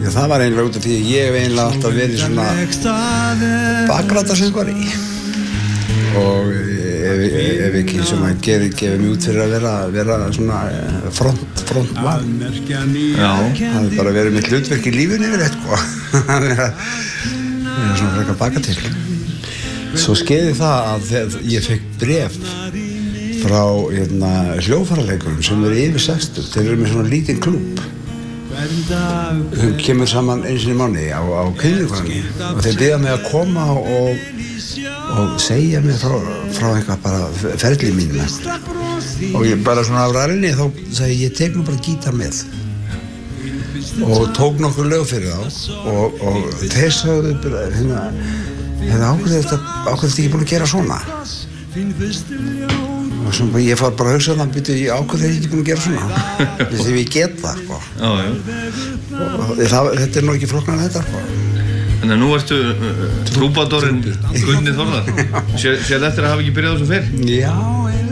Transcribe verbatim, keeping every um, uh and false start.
Já, það var einlega út af því að ég hef einlega alltaf verið svona bakrætarsöngvari og ef, ef ekki svona gefið mig út fyrir að vera, vera svona front, frontmann. Já. Það er bara verið mitt hlutverk í lífinu yfir eitthvað. Það er svona frekar baka til. Svo skeiði það að þegar ég fekk bréf frá hérna, hljóðfæraleikurum sem eru yfir sextugt. Þeir eru með svona lítinn klúbb. Þau kemur saman einu sinni í mánuði á, á kynningunni og þeir biðja mig að koma og, og segja mig frá, frá eitthvað bara ferli mínum eitthvað. Og ég bara svona af ræðinni þá sagði ég tek nú bara gítar með og tók nokkur lög fyrir þá og, og þeir sagði bara hérna, hérna ákveð þetta ákveð þetta ekki búin að gera svona. Og svona, ég fór bara að hugsa þannig, býtu, ég ákveð þeir ekki búin að gera svona. Því ég get það, sko. Já, já. Og það, þetta er nú ekki flóknar en þetta, sko. Þannig að nú ertu uh, trúbadorinn Gunni Þórðar. Sér, sér eftir að hafa ekki byrjað þessu fyrr? Já,